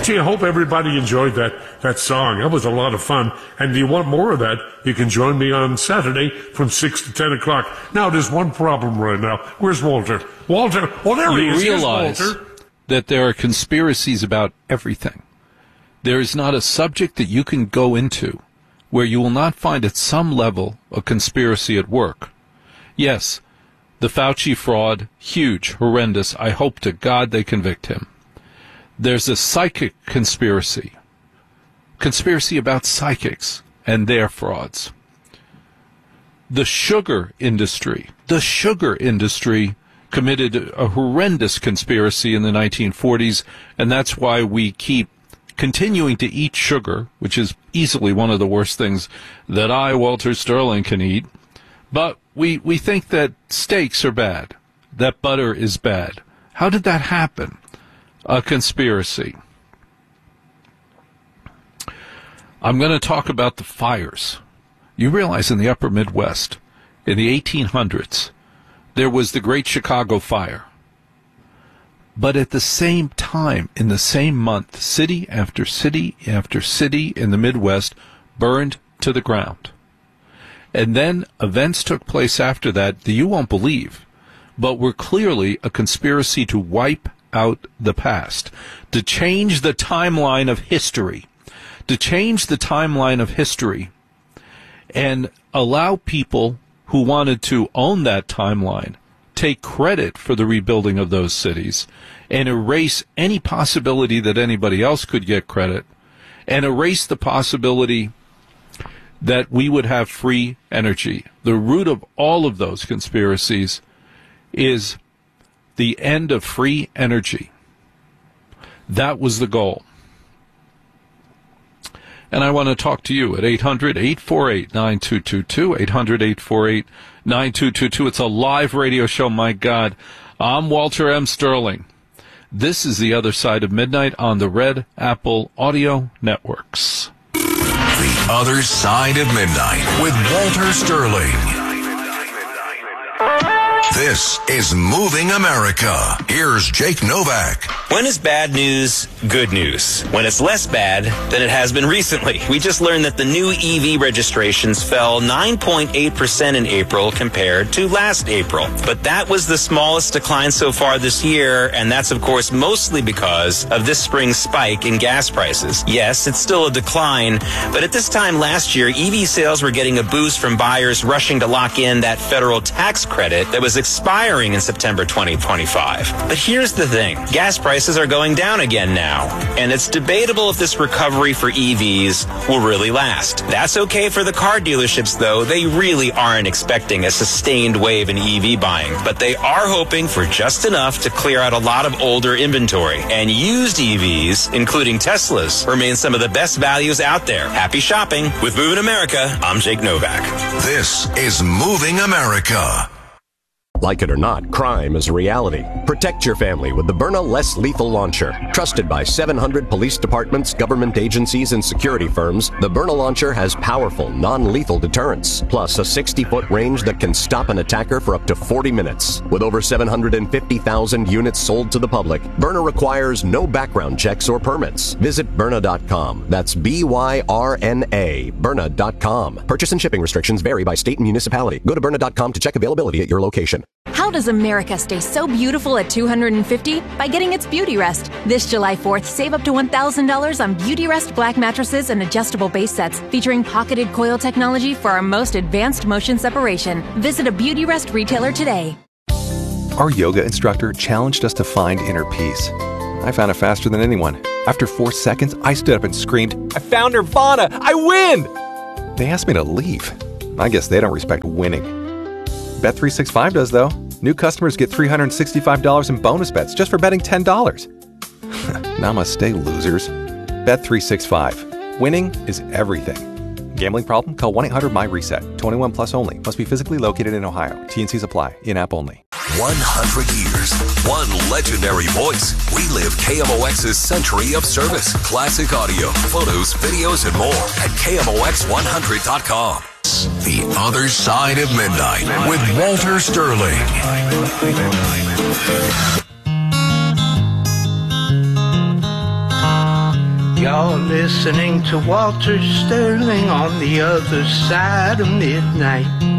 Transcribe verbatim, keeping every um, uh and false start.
Gee, I hope everybody enjoyed that, that song. That was a lot of fun. And do you want more of that? You can join me on Saturday from six to ten o'clock. Now, there's one problem right now. Where's Walter? Walter, well, there he You is. realize Here's Walter. that there are conspiracies about everything. There is not a subject that you can go into where you will not find at some level a conspiracy at work. Yes, the Fauci fraud, huge, horrendous. I hope to God they convict him. There's a psychic conspiracy. Conspiracy about psychics and their frauds. The sugar industry, the sugar industry committed a horrendous conspiracy in the nineteen forties, and that's why we keep continuing to eat sugar, which is easily one of the worst things that I, Walter Sterling, can eat. But we, we think that steaks are bad, that butter is bad. How did that happen? A conspiracy. I'm going to talk about the fires. You realize in the upper Midwest, in the eighteen hundreds, there was the Great Chicago Fire. But at the same time, in the same month, city after city after city in the Midwest burned to the ground. And then events took place after that that you won't believe, but were clearly a conspiracy to wipe out the past, to change the timeline of history, to change the timeline of history and allow people who wanted to own that timeline take credit for the rebuilding of those cities and erase any possibility that anybody else could get credit and erase the possibility that we would have free energy. The root of all of those conspiracies is the end of free energy. That was the goal. And I want to talk to you at eight hundred, eight four eight, nine two two two, eight hundred, eight four eight, nine two two two. It's a live radio show, my God. I'm Walter M. Sterling. This is The Other Side of Midnight on the Red Apple Audio Networks. The Other Side of Midnight with Walter Sterling. This is Moving America. Here's Jake Novak. When is bad news good news? When it's less bad than it has been recently. We just learned that the new E V registrations fell nine point eight percent in April compared to last April. But that was the smallest decline so far this year, and that's, of course, mostly because of this spring's spike in gas prices. Yes, it's still a decline, but at this time last year, E V sales were getting a boost from buyers rushing to lock in that federal tax credit that was expiring in September twenty twenty-five. But here's the thing. Gas prices are going down again now, and it's debatable if this recovery for E Vs will really last. That's okay for the car dealerships, though. They really aren't expecting a sustained wave in E V buying, but they are hoping for just enough to clear out a lot of older inventory. And used E Vs, including Teslas, remain some of the best values out there. Happy shopping. With Moving America, I'm Jake Novak. This is Moving America. Like it or not, crime is a reality. Protect your family with the Byrna Less Lethal Launcher. Trusted by seven hundred police departments, government agencies, and security firms, the Byrna Launcher has powerful, non-lethal deterrence, plus a sixty-foot range that can stop an attacker for up to forty minutes. With over seven hundred fifty thousand units sold to the public, Byrna requires no background checks or permits. Visit Byrna dot com. That's B Y R N A, Byrna dot com. Purchase and shipping restrictions vary by state and municipality. Go to Byrna dot com to check availability at your location. How does America stay so beautiful at two hundred fifty dollars? By getting its Beauty Rest. This July fourth, save up to one thousand dollars on Beauty Rest black mattresses and adjustable base sets featuring pocketed coil technology for our most advanced motion separation. Visit a Beauty Rest retailer today. Our yoga instructor challenged us to find inner peace. I found it faster than anyone. After four seconds, I stood up and screamed, "I found Nirvana! I win!" They asked me to leave. I guess they don't respect winning. Bet three sixty-five does, though. New customers get three hundred sixty-five dollars in bonus bets just for betting ten dollars. Namaste, losers. Bet three sixty-five. Winning is everything. Gambling problem? Call one eight hundred M Y reset. twenty-one plus only. Must be physically located in Ohio. T and Cs apply. In-app only. one hundred years. One legendary voice. We live K M O X's century of service. Classic audio, photos, videos, and more at K M O X one hundred dot com. The Other Side of Midnight with Walter Sterling. You're listening to Walter Sterling on the other side of midnight.